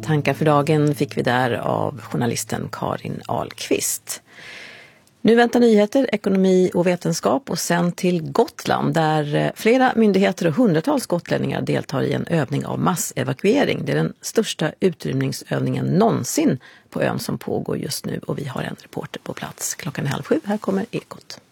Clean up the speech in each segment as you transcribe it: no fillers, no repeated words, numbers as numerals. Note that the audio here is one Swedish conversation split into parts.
tankar för dagen fick vi där av journalisten Karin Ahlqvist. Nu väntar nyheter, ekonomi och vetenskap och sen till Gotland där flera myndigheter och hundratals gotlänningar deltar i en övning av massevakuering. Det är den största utrymningsövningen någonsin på ön som pågår just nu och vi har en reporter på plats. 6:30, här kommer Ekot.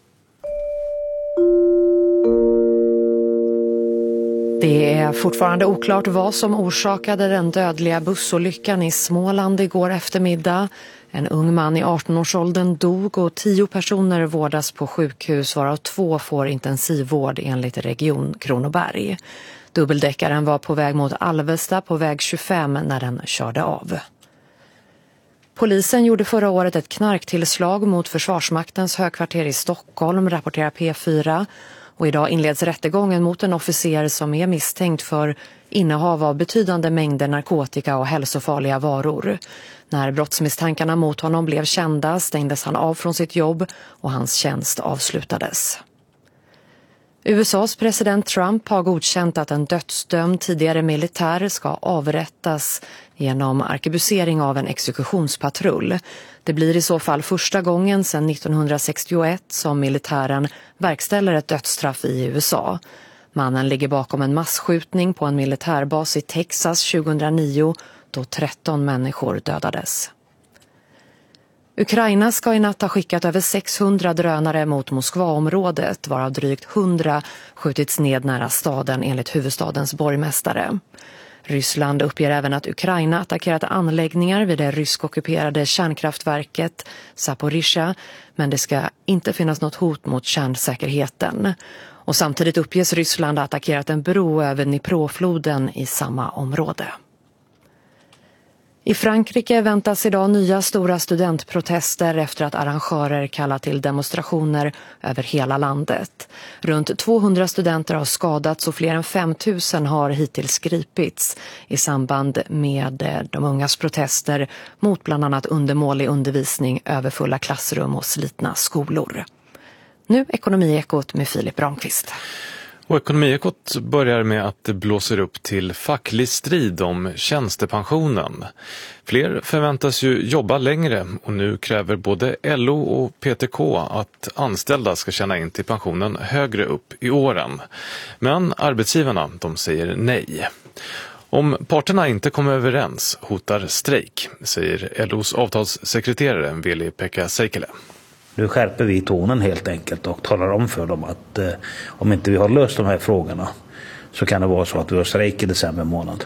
Det är fortfarande oklart vad som orsakade den dödliga bussolyckan i Småland igår eftermiddag. En ung man i 18-årsåldern dog och 10 personer vårdas på sjukhus varav 2 får intensivvård enligt Region Kronoberg. Dubbeldäckaren var på väg mot Alvesta på väg 25 när den körde av. Polisen gjorde förra året ett knarktillslag mot Försvarsmaktens högkvarter i Stockholm, rapporterar P4. Och idag inleds rättegången mot en officer som är misstänkt för innehav av betydande mängder narkotika och hälsofarliga varor. När brottsmisstankarna mot honom blev kända stängdes han av från sitt jobb och hans tjänst avslutades. USAs president Trump har godkänt att en dödsdömd tidigare militär ska avrättas genom arkebusering av en exekutionspatrull. Det blir i så fall första gången sedan 1961 som militären verkställer ett dödsstraff i USA. Mannen ligger bakom en massskjutning på en militärbas i Texas 2009 då 13 människor dödades. Ukraina ska i natt ha skickat över 600 drönare mot Moskvaområdet, varav drygt 100 skjutits ned nära staden enligt huvudstadens borgmästare. Ryssland uppger även att Ukraina attackerat anläggningar vid det ryskockuperade kärnkraftverket Zaporizjzja, men det ska inte finnas något hot mot kärnsäkerheten. Och samtidigt uppges Ryssland ha attackerat en bro över Dniprofloden i samma område. I Frankrike väntas idag nya stora studentprotester efter att arrangörer kallat till demonstrationer över hela landet. Runt 200 studenter har skadats och fler än 5 000 har hittills gripits i samband med de ungas protester mot bland annat undermålig undervisning, överfulla klassrum och slitna skolor. Nu Ekonomiekot med Filip Ramqvist. Och Ekonomiekot börjar med att det blåser upp till facklig strid om tjänstepensionen. Fler förväntas ju jobba längre och nu kräver både LO och PTK att anställda ska tjäna in till pensionen högre upp i åren. Men arbetsgivarna, de säger nej. Om parterna inte kommer överens hotar strejk, säger LOs avtalssekreterare Veli-Pekka Seikkilä. Nu skärper vi tonen helt enkelt och talar om för dem att om inte vi har löst de här frågorna så kan det vara så att vi har strejk i december månad.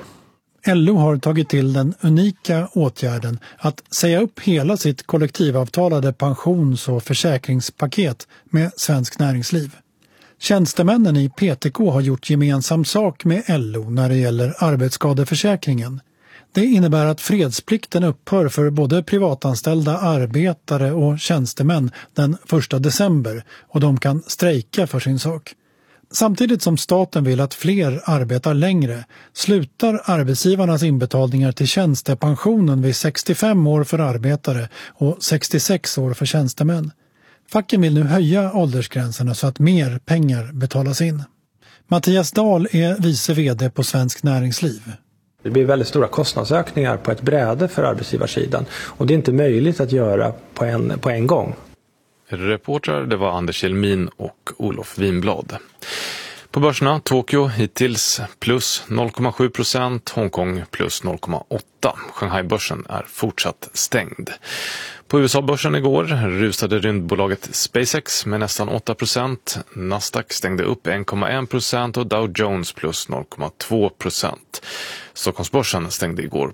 LO har tagit till den unika åtgärden att säga upp hela sitt kollektivavtalade pensions- och försäkringspaket med Svensk Näringsliv. Tjänstemännen i PTK har gjort gemensam sak med LO när det gäller arbetsskadeförsäkringen. Det innebär att fredsplikten upphör för både privatanställda arbetare och tjänstemän den 1 december och de kan strejka för sin sak. Samtidigt som staten vill att fler arbetar längre slutar arbetsgivarnas inbetalningar till tjänstepensionen vid 65 år för arbetare och 66 år för tjänstemän. Facken vill nu höja åldersgränserna så att mer pengar betalas in. Mattias Dahl är vice vd på Svensk Näringsliv. Det blir väldigt stora kostnadsökningar på ett bräde för arbetsgivarsidan och det är inte möjligt att göra på en gång. Reportrar, det var Anders Jelmin och Olof Winblad. På börserna, Tokyo hittills plus 0,7%, Hongkong plus 0,8%. Shanghai-börsen är fortsatt stängd. På USA-börsen igår rusade rymdbolaget SpaceX med nästan 8%. Nasdaq stängde upp 1,1% och Dow Jones plus 0,2%. Stockholmsbörsen stängde igår